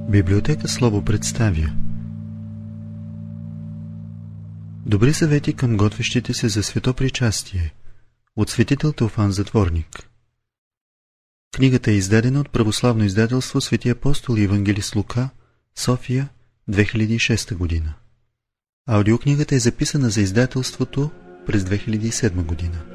Библиотека Слово представя Добри съвети към готвещите се за светопричастие от светител Теофан Затворник. Книгата е издадена от православно издателство Свети апостол и евангелист Лука, София, 2006 година. Аудиокнигата е записана за издателството през 2007 година.